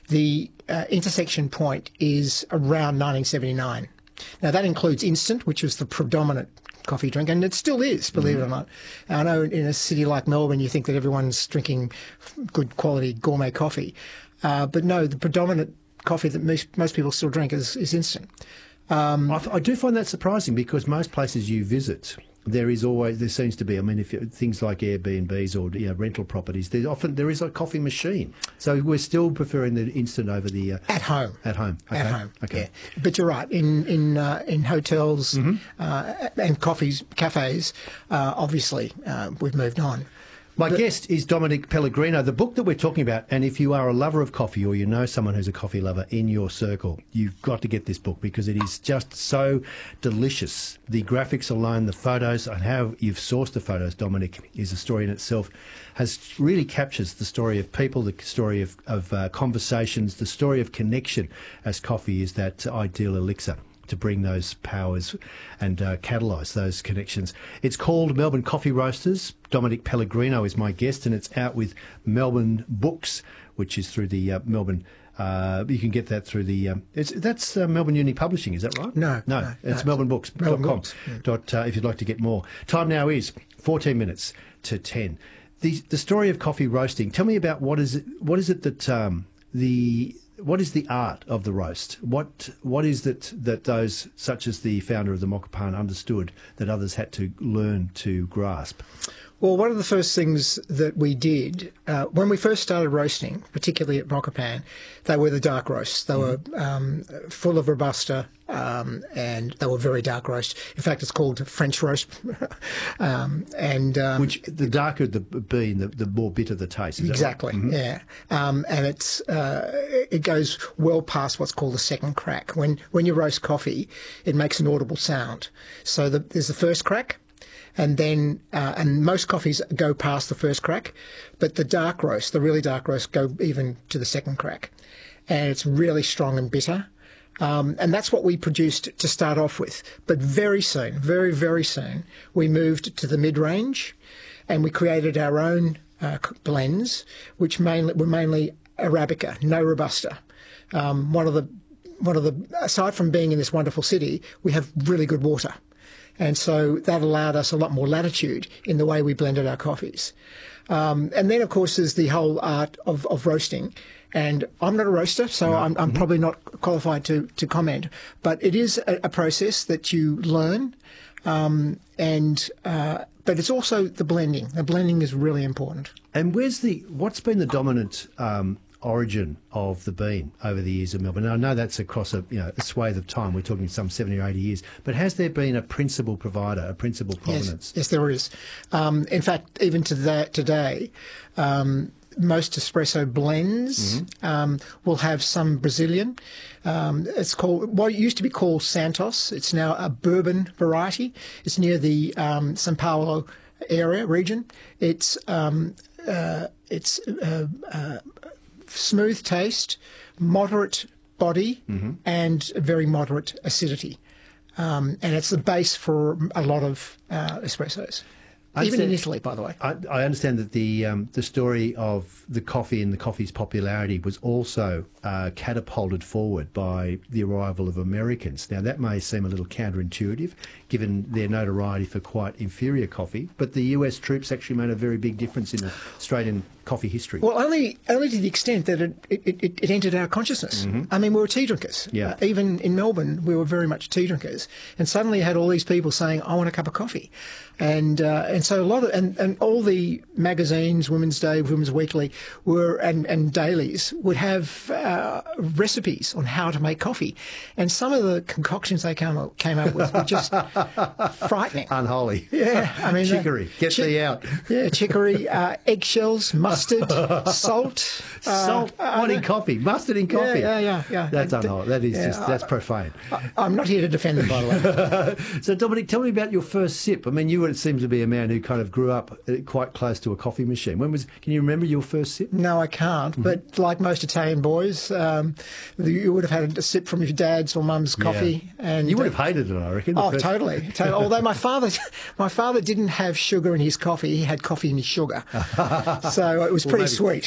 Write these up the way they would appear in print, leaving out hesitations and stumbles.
the intersection point is around 1979. Now, that includes instant, which was the predominant coffee drink, and it still is, believe it or not. I know in a city like Melbourne, you think that everyone's drinking good quality gourmet coffee. But no, the predominant coffee that most people still drink is instant. I do find that surprising because most places you visit, there seems to be. I mean, if things like Airbnbs or rental properties, there is a coffee machine. So we're still preferring the instant over the at home. At home. Okay. At home. Okay. Yeah. But you're right. In hotels and cafes, obviously we've moved on. My guest is Dominic Pellegrino. The book that we're talking about, and if you are a lover of coffee or you know someone who's a coffee lover in your circle, you've got to get this book because it is just so delicious. The graphics alone, the photos, and how you've sourced the photos, Dominic, is a story in itself. Really captures the story of people, the story of conversations, the story of connection, as coffee is that ideal elixir to bring those powers and catalyse those connections. It's called Melbourne Coffee Roasters. Dominic Pellegrino is my guest, and it's out with Melbourne Books, which is through the Melbourne. You can get that through the. That's Melbourne Uni Publishing, is that right? No, it's melbournebooks.com. If you'd like to get more. Time now is 14 minutes to 10. The story of coffee roasting. Tell me about what is it that what is the art of the roast? What is it that those, such as the founder of the Mokopane, understood that others had to learn to grasp? Well, one of the first things that we did when we first started roasting, particularly at Mokopane, they were the dark roasts. They were full of Robusta, and they were very dark roast. In fact, it's called French roast. Which the darker the bean, the more bitter the taste. Is exactly, that right? Yeah. And it goes well past what's called the second crack. When you roast coffee, it makes an audible sound. So there's the first crack. And then, and most coffees go past the first crack, but the dark roast, the really dark roast, go even to the second crack. And it's really strong and bitter. And that's what we produced to start off with. But very soon, very, very soon, we moved to the mid-range and we created our own blends, which were mainly Arabica, no Robusta. One of the, aside from being in this wonderful city, we have really good water. And so that allowed us a lot more latitude in the way we blended our coffees. And then, of course, there's the whole art of roasting. And I'm not a roaster, so I'm probably not qualified to comment. But it is a process that you learn. But it's also the blending. The blending is really important. And what's been the dominant origin of the bean over the years of Melbourne? Now, I know that's across a swathe of time. We're talking some 70 or 80 years. But has there been a principal provider, a principal provenance? Yes, there is. In fact, even today, most espresso blends will have some Brazilian. It's called what used to be called Santos. It's now a bourbon variety. It's near the São Paulo region. It's smooth taste, moderate body, and very moderate acidity. And it's the base for a lot of espressos. Even in Italy, by the way. I understand that the story of the coffee and the coffee's popularity was also catapulted forward by the arrival of Americans. Now, that may seem a little counterintuitive, given their notoriety for quite inferior coffee, but the US troops actually made a very big difference in Australian coffee history. Well, only to the extent that it entered our consciousness. I mean, we were tea drinkers. Yeah. Even in Melbourne, we were very much tea drinkers. And suddenly you had all these people saying, I want a cup of coffee. And so a lot of, and all the magazines, Women's Day, Women's Weekly, and dailies would have recipes on how to make coffee. And some of the concoctions they came up with were just frightening. Unholy. Yeah. I mean, chicory. Get thee out. Yeah, chicory, eggshells, mustard, salt. Salt? What in coffee? Mustard in coffee? Yeah. That's unholy. That is that's profane. I'm not here to defend them, by the way. So, Dominic, tell me about your first sip. I mean, you seem to be a man who kind of grew up quite close to a coffee machine. Can you remember your first sip? No, I can't. But like most Italian boys, you would have had a sip from your dad's or mum's coffee. And you would have hated it, I reckon. Oh, totally. Although my father didn't have sugar in his coffee. He had coffee in his sugar. So it was pretty sweet.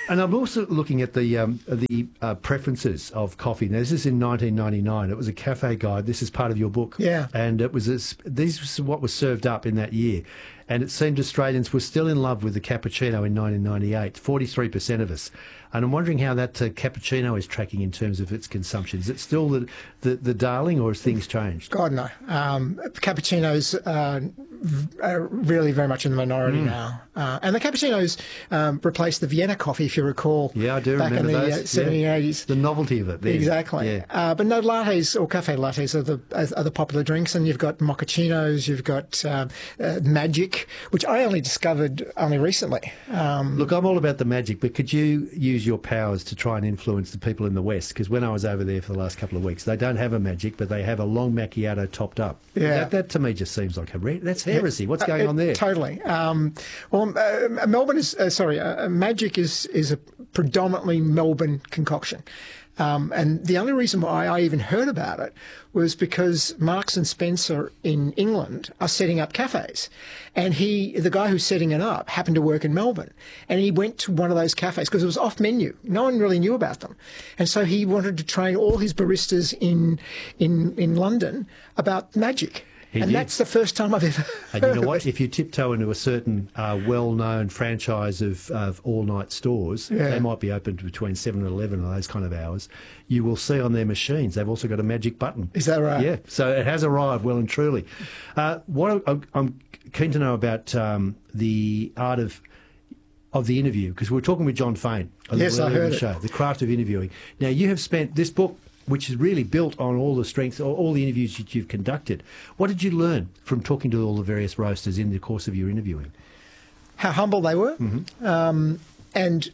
And I'm also looking at the preferences of coffee. Now, this is in 1999. It was a cafe guide. This is part of your book. Yeah. And these was what was served up in that year. And it seemed Australians were still in love with the cappuccino in 1998, 43% of us. And I'm wondering how that cappuccino is tracking in terms of its consumption. Is it still the darling, or has things changed? God, no. Cappuccinos are really very much in the minority now. And the cappuccinos replaced the Vienna coffee, if you recall. Yeah, I do back remember in the those. 70s and 80s. The novelty of it. Then. Exactly. Yeah. But no, lattes or cafe lattes are the popular drinks. And you've got mochachinos, you've got Magic, which I only discovered only recently. Look, I'm all about the magic, but could you use your powers to try and influence the people in the West? Because when I was over there for the last couple of weeks, they don't have a magic, but they have a long macchiato topped up. Yeah. That to me just seems like that's heresy. What's going on there? Totally. Melbourne is Magic is a predominantly Melbourne concoction. And the only reason why I even heard about it was because Marks and Spencer in England are setting up cafes. And the guy who's setting it up happened to work in Melbourne. And he went to one of those cafes because it was off menu. No one really knew about them. And so he wanted to train all his baristas in London about Magic. That's the first time I've ever heard And you know what? of it. If you tiptoe into a certain well-known franchise of all-night stores, they might be open between 7 and 11 or those kind of hours, you will see on their machines they've also got a magic button. Is that right? Yeah, so it has arrived well and truly. What I'm keen to know about the art of the interview, because we were talking with John Fain a little earlier in the show, The Craft of Interviewing. Now, you have spent this book, which is really built on all the strengths, all the interviews that you've conducted. What did you learn from talking to all the various roasters in the course of your interviewing? How humble they were. Mm-hmm. And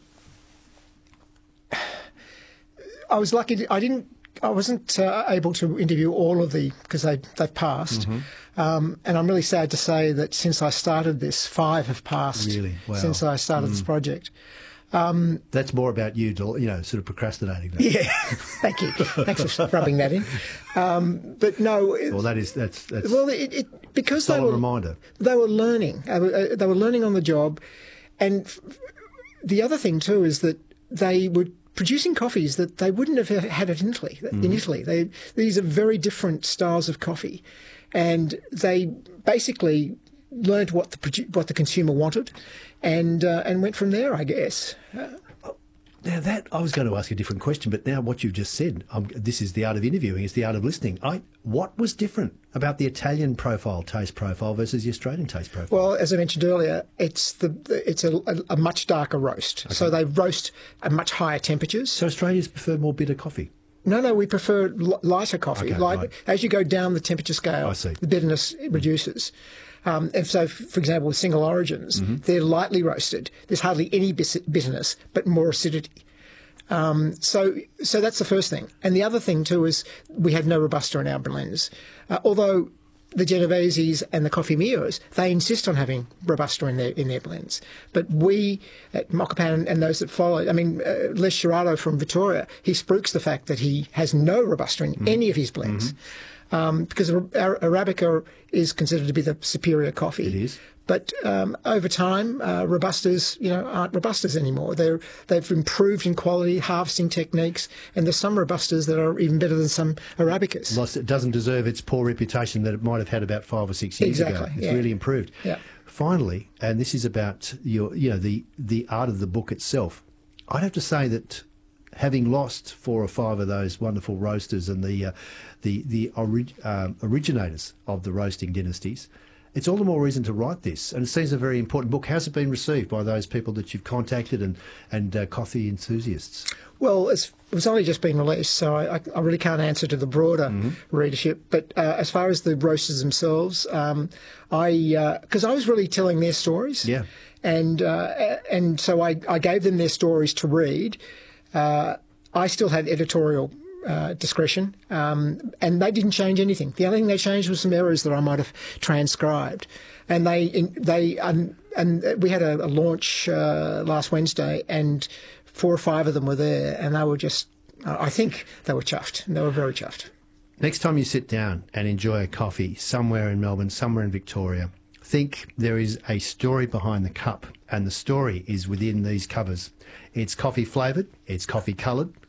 I was lucky. I wasn't able to interview all of because they've passed. Mm-hmm. And I'm really sad to say that since I started this, 5 have passed. Really? Wow. Since I started this project. That's more about you, sort of procrastinating. That. Yeah, thank you. Thanks for rubbing that in. But no. Well, that's well, because reminder. They were learning. They were learning on the job, and the other thing too is that they were producing coffees that they wouldn't have had in Italy. In Italy, these are very different styles of coffee, and they basically learned what the consumer wanted, and went from there, I guess. Now I was going to ask a different question, but now what you've just said, this is the art of interviewing, it's the art of listening. What was different about the Italian taste profile versus the Australian taste profile? Well, as I mentioned earlier, it's a much darker roast. Okay. So they roast at much higher temperatures. So Australians prefer more bitter coffee? No, we prefer lighter coffee. Okay, right. As you go down the temperature scale, I see. The bitterness reduces. And so, for example, with single origins, they're lightly roasted. There's hardly any bitterness, but more acidity. So that's the first thing. And the other thing, too, is we had no Robusta in our blends. Although the Genoveses and the Coffee Mios, they insist on having Robusta in their blends. But we, at Mokapan and those that follow, Les Gerardo from Vittoria, he spooks the fact that he has no Robusta in any of his blends. Because Arabica is considered to be the superior coffee. It is. But over time, Robustas, aren't Robustas anymore. They've improved in quality, harvesting techniques, and there's some Robustas that are even better than some Arabicas. It doesn't deserve its poor reputation that it might have had about 5 or 6 years ago. It's really improved. Yeah. Finally, and this is about the art of the book itself. I'd have to say that having lost 4 or 5 of those wonderful roasters and the originators of the roasting dynasties, it's all the more reason to write this. And it seems a very important book. How's it been received by those people that you've contacted and coffee enthusiasts? Well, it was only just been released, so I really can't answer to the broader readership. But as far as the roasters themselves, because I was really telling their stories. Yeah. And so I gave them their stories to read. I still had editorial discretion, and they didn't change anything. The only thing they changed was some errors that I might have transcribed. And we had a launch last Wednesday, and 4 or 5 of them were there, and they were just, I think they were chuffed. They were very chuffed. Next time you sit down and enjoy a coffee somewhere in Melbourne, somewhere in Victoria, think there is a story behind the cup, and the story is within these covers. It's coffee flavoured, it's coffee coloured,